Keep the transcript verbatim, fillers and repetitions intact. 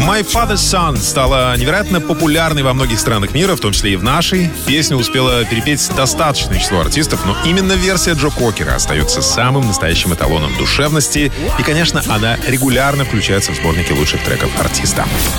My Father's Son стала невероятно популярной во многих странах мира, в том числе и в нашей. Песню успела перепеть достаточное число артистов, но именно версия Джо Кокера остается самым настоящим эталоном душевности. И, конечно, она регулярно включается в сборники лучших треков артиста.